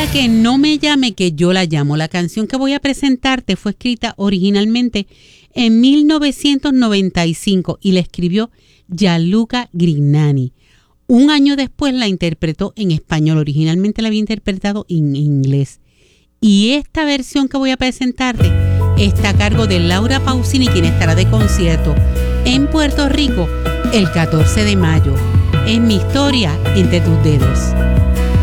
Ella que no me llame, que yo la llamo. La canción que voy a presentarte fue escrita originalmente en 1995 y la escribió Gianluca Grignani. Un año después la interpretó en español. Originalmente la había interpretado en inglés. Y esta versión que voy a presentarte está a cargo de Laura Pausini, quien estará de concierto en Puerto Rico el 14 de mayo. Es mi historia entre tus dedos.